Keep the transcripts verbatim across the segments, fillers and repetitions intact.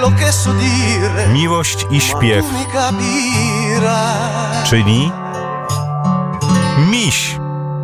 Miłość i śpiew, czyli miś.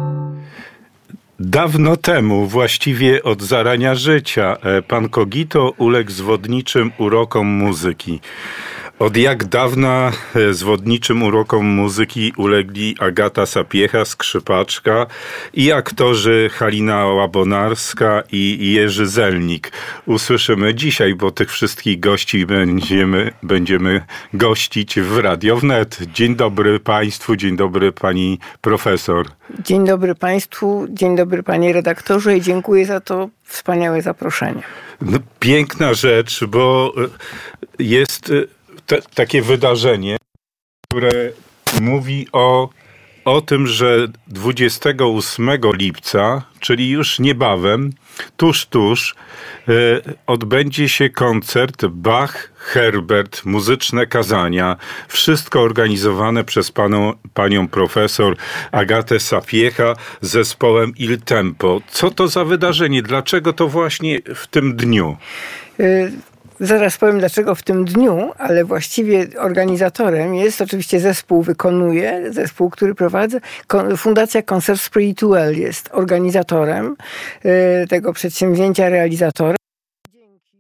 Dawno temu, właściwie od zarania życia, pan Kogito uległ zwodniczym urokom muzyki. Od jak dawna zwodniczym urokom muzyki ulegli Agata Sapiecha, skrzypaczka, i aktorzy Halina Łabonarska i Jerzy Zelnik. Usłyszymy dzisiaj, bo tych wszystkich gości będziemy, będziemy gościć w Radio Wnet. Dzień dobry Państwu, dzień dobry Pani Profesor. Dzień dobry Państwu, dzień dobry Panie redaktorze i dziękuję za to wspaniałe zaproszenie. No, piękna rzecz, bo jest Te, takie wydarzenie, które mówi o, o tym, że dwudziestego ósmego lipca, czyli już niebawem, tuż, tuż, e, odbędzie się koncert Bach, Herbert, muzyczne kazania. Wszystko organizowane przez panu, panią profesor Agatę Sapiecha z zespołem Il Tempo. Co to za wydarzenie? Dlaczego to właśnie w tym dniu? Y- Zaraz powiem, dlaczego w tym dniu, ale właściwie organizatorem jest, oczywiście zespół wykonuje, zespół, który prowadzę. Fundacja Concert Spirituel jest organizatorem y, tego przedsięwzięcia, realizatorem. Dzięki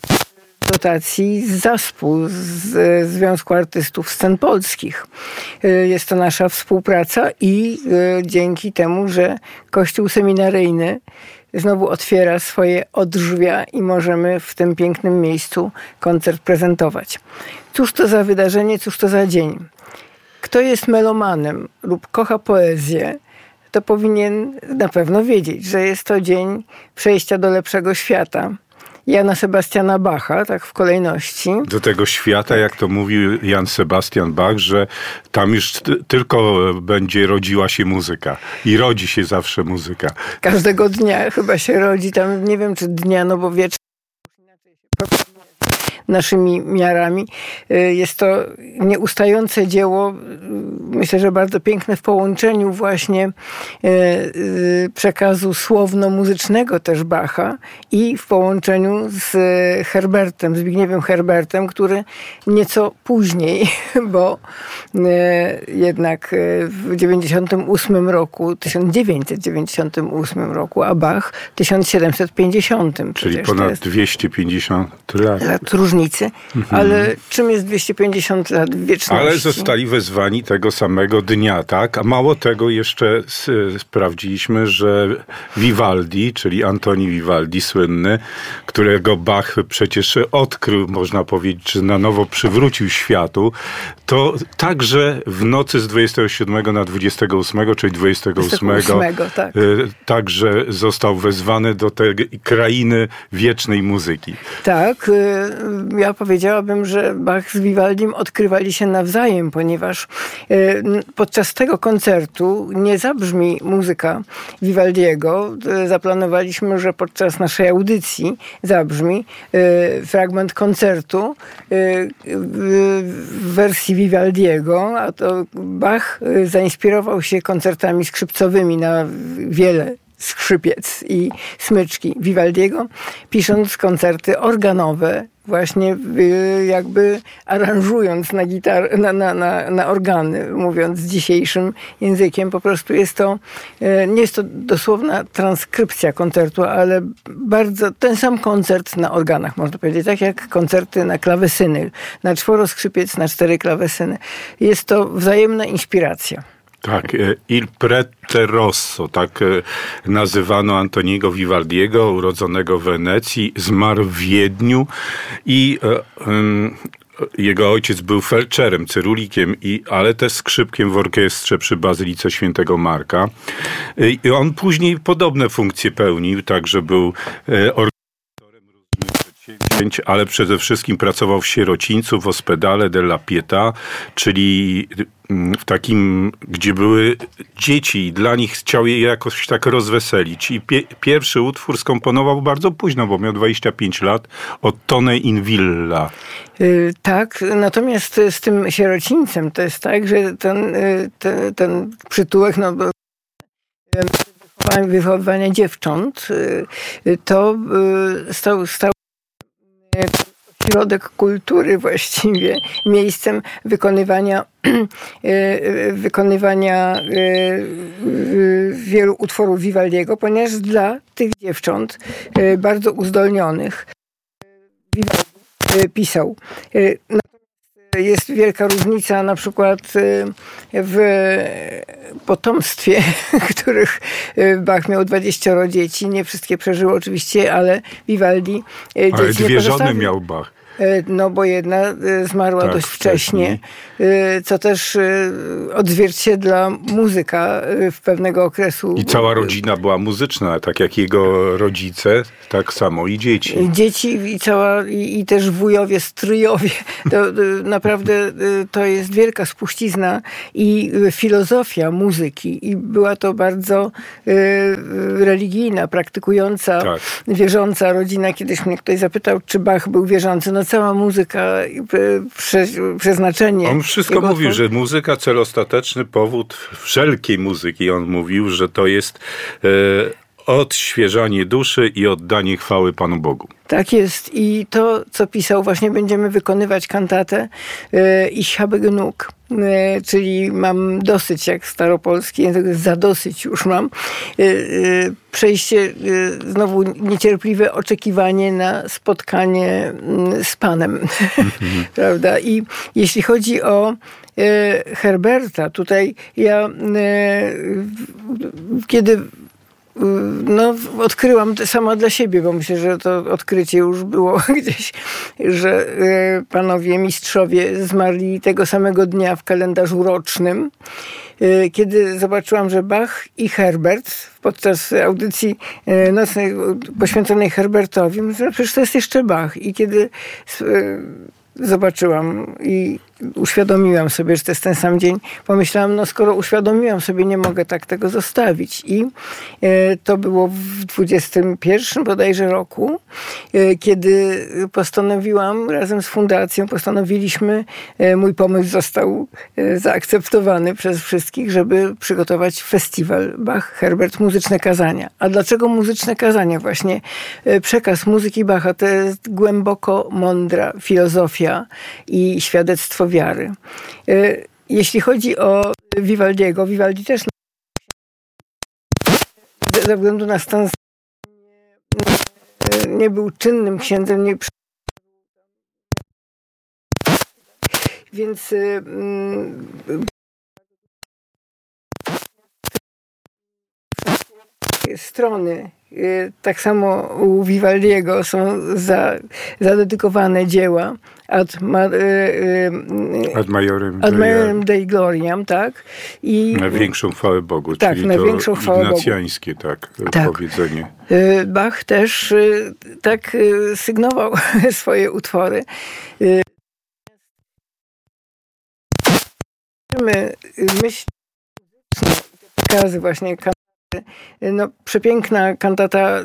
dotacji zespół z Związku Artystów Scen Polskich. Y, jest to nasza współpraca i y, dzięki temu, że Kościół Seminaryjny znowu otwiera swoje odrzwia i możemy w tym pięknym miejscu koncert prezentować. Cóż to za wydarzenie, cóż to za dzień? Kto jest melomanem lub kocha poezję, to powinien na pewno wiedzieć, że jest to dzień przejścia do lepszego świata. Jana Sebastiana Bacha, tak w kolejności. Do tego świata, jak to mówił Jan Sebastian Bach, że tam już t- tylko będzie rodziła się muzyka. I rodzi się zawsze muzyka. Każdego dnia chyba się rodzi, tam nie wiem czy dnia, no bo wieczór naszymi miarami. Jest to nieustające dzieło, myślę, że bardzo piękne w połączeniu właśnie przekazu słowno-muzycznego też Bacha i w połączeniu z Herbertem, Zbigniewem Herbertem, który nieco później, bo jednak w dziewięćdziesiątym ósmym roku, tysiąc dziewięćset dziewięćdziesiątym ósmym roku, a Bach w tysiąc siedemset pięćdziesiątym. Czyli ponad dwieście pięćdziesiąt lat. lat różnicy, mhm. Ale czym jest dwieście pięćdziesiąt lat w wieczności? Ale zostali wezwani tego samego dnia, tak? A mało tego jeszcze s- sprawdziliśmy, że Vivaldi, czyli Antoni Vivaldi, słynny, którego Bach przecież odkrył, można powiedzieć, że na nowo przywrócił światu, to także w nocy z dwudziestego siódmego na dwudziestego ósmego, czyli dwudziestego ósmego, tak. także został wezwany do tej krainy wiecznej muzyki. Tak, ja powiedziałabym, że Bach z Vivaldim odkrywali się nawzajem, ponieważ podczas tego koncertu nie zabrzmi muzyka Vivaldiego. Zaplanowaliśmy, że podczas naszej audycji zabrzmi fragment koncertu w wersji Vivaldiego, a to Bach zainspirował się koncertami skrzypcowymi na wiele skrzypiec i smyczki Vivaldiego, pisząc koncerty organowe, właśnie jakby aranżując na, gitar- na, na, na, na organy, mówiąc dzisiejszym językiem. Po prostu jest to, nie jest to dosłowna transkrypcja koncertu, ale bardzo ten sam koncert na organach, można powiedzieć, tak jak koncerty na klawesyny, na czworo skrzypiec, na cztery klawesyny. Jest to wzajemna inspiracja. Tak, Il Prete Rosso, tak nazywano Antoniego Vivaldiego, urodzonego w Wenecji, zmarł w Wiedniu i um, jego ojciec był felczerem, cyrulikiem, i, ale też skrzypkiem w orkiestrze przy Bazylice Świętego Marka. I on później podobne funkcje pełnił, także był organizatorem różnych przedsięwzięć, ale przede wszystkim pracował w sierocińcu, w Ospedale della Pietà, czyli w takim, gdzie były dzieci i dla nich chciał je jakoś tak rozweselić. I pie, pierwszy utwór skomponował bardzo późno, bo miał dwadzieścia pięć lat, Ottone in Villa. Yy, tak, natomiast z tym sierocińcem to jest tak, że ten, yy, ten, ten przytułek, no bo yy, wychowywania dziewcząt, yy, to yy, stał, stał środek kultury właściwie, miejscem wykonywania wykonywania wielu utworów Vivaldiego, ponieważ dla tych dziewcząt bardzo uzdolnionych Vivaldi pisał. Jest wielka różnica na przykład w potomstwie, których Bach miał dwadzieścioro dzieci. Nie wszystkie przeżyły oczywiście, ale Vivaldi dzieci ale dwie nie żony miał Bach. No bo jedna zmarła tak, dość wcześnie, wcześniej. Co też odzwierciedla muzyka w pewnego okresu. I cała rodzina była muzyczna, tak jak jego rodzice, tak samo i dzieci. Dzieci i cała, i, i też wujowie, stryjowie. To, naprawdę to jest wielka spuścizna i filozofia muzyki. I była to bardzo religijna, praktykująca, tak. wierząca rodzina. Kiedyś mnie ktoś zapytał, czy Bach był wierzący. No cała muzyka, prze, przeznaczenie. On wszystko mówił, twor... że muzyka, cel ostateczny, powód wszelkiej muzyki. On mówił, że to jest e, odświeżanie duszy i oddanie chwały Panu Bogu. Tak jest. I to, co pisał, właśnie będziemy wykonywać kantatę e, Ich habe genug, e, czyli mam dosyć, jak staropolski, za dosyć już mam. E, e, przejście, e, znowu niecierpliwe oczekiwanie na spotkanie z Panem. Mm-hmm. Prawda? I jeśli chodzi o e, Herberta, tutaj ja e, kiedy no, odkryłam sama dla siebie, bo myślę, że to odkrycie już było gdzieś, że panowie mistrzowie zmarli tego samego dnia w kalendarzu rocznym. Kiedy zobaczyłam, że Bach i Herbert podczas audycji nocnej poświęconej Herbertowi, myślę, że przecież to jest jeszcze Bach. I kiedy zobaczyłam i uświadomiłam sobie, że to jest ten sam dzień, pomyślałam, no skoro uświadomiłam sobie, nie mogę tak tego zostawić. I e, to było w dwudziestym pierwszym bodajże roku, e, kiedy postanowiłam razem z fundacją, postanowiliśmy, e, mój pomysł został e, zaakceptowany przez wszystkich, żeby przygotować festiwal Bach-Herbert Muzyczne Kazania. A dlaczego muzyczne kazania? Właśnie e, przekaz muzyki Bacha to jest głęboko mądra filozofia i świadectwo wiary. Jeśli chodzi o Vivaldiego, Vivaldi też ze względu na stan nie był czynnym księdzem, nie... więc strony tak samo u Vivaldiego są za, zadedykowane dzieła ad, ma, ad majorem, ad majorem Dei Gloriam, tak? I na większą chwałę Bogu, tak, czyli na to większą chwałę ignacjańskie tak, tak. powiedzenie. Bach też tak sygnował swoje utwory. Myśl, przekazy właśnie no, przepiękna kantata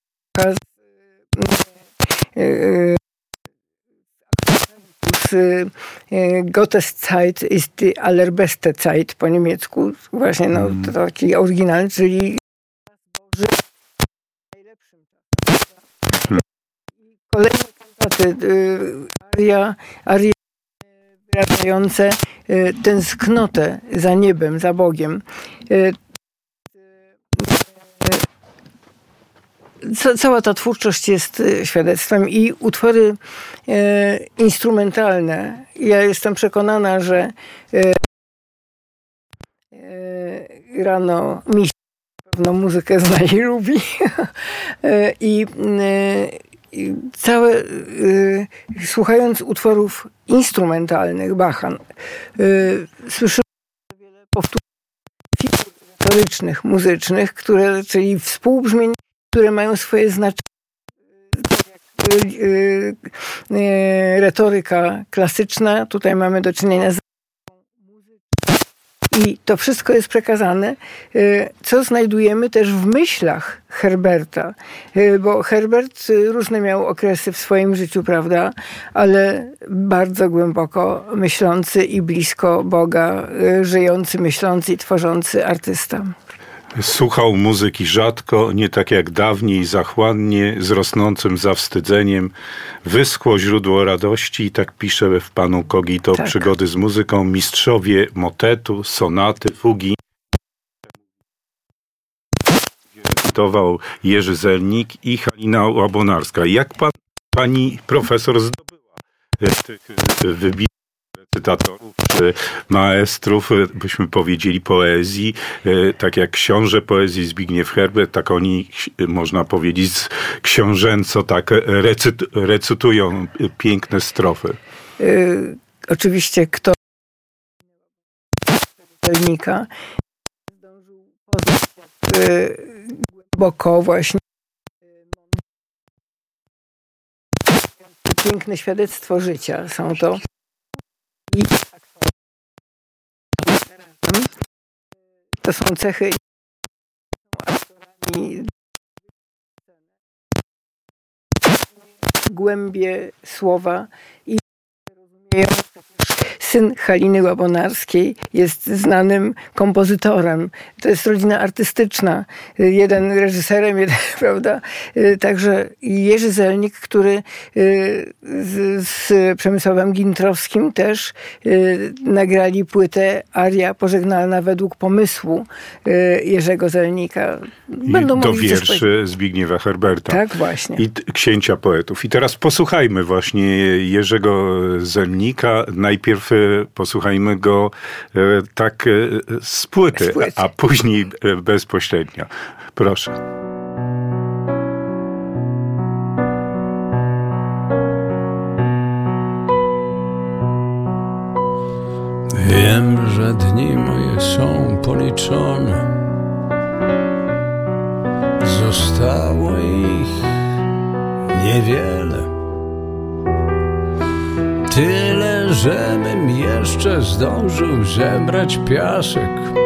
z Gottes Zeit ist die allerbeste Zeit po niemiecku. Właśnie no, to taki oryginalny, czyli Boży najlepszym czasem. Kolejne kantaty, aria, aria wyrażające tęsknotę za niebem, za Bogiem. Cała ta twórczość jest świadectwem i utwory e, instrumentalne. Ja jestem przekonana, że e, e, rano miś pewno muzykę zna i lubi. e, i, e, I całe, e, słuchając utworów instrumentalnych Bacha, e, słyszymy wiele powtórzeń figur retorycznych, muzycznych, które, czyli współbrzmień, które mają swoje znaczenie, tak jak retoryka klasyczna. Tutaj mamy do czynienia z i to wszystko jest przekazane, co znajdujemy też w myślach Herberta, bo Herbert różne miał okresy w swoim życiu, prawda, ale bardzo głęboko myślący i blisko Boga, żyjący, myślący i tworzący artysta. Słuchał muzyki rzadko, nie tak jak dawniej, zachłannie, z rosnącym zawstydzeniem. Wyschło źródło radości, i tak pisze w panu Kogito tak. Przygody z muzyką, mistrzowie motetu, sonaty, fugi. Cytował Jerzy Zelnik i Halina Łabonarska. Jak pan, pani profesor zdobyła tych wybitnych recytatorów, czy maestrów, byśmy powiedzieli, poezji, tak jak książę poezji Zbigniew Herbert, tak oni, można powiedzieć, książęco tak recyt, recytują piękne strofy. Yy, oczywiście kto Zelnika zdążył poznać yy, głęboko właśnie yy, piękne świadectwo życia. Są to i to są cechy aktorami, głębie słowa i rozumieją. Syn Haliny Łabonarskiej jest znanym kompozytorem. To jest rodzina artystyczna. Jeden reżyserem, jeden, prawda? Także Jerzy Zelnik, który z, z Przemysławem Gintrowskim też nagrali płytę Aria pożegnalna według pomysłu Jerzego Zelnika. Będą do wierszy Zbigniewa Herberta. Tak, właśnie. I księcia poetów. I teraz posłuchajmy właśnie Jerzego Zelnika. Najpierw posłuchajmy go e, tak e, z płyty, z płyty, a później e, bezpośrednio. Proszę. Wiem, że dni moje są policzone. Zostało ich niewiele. Tyle, żebym jeszcze zdążył zebrać piasek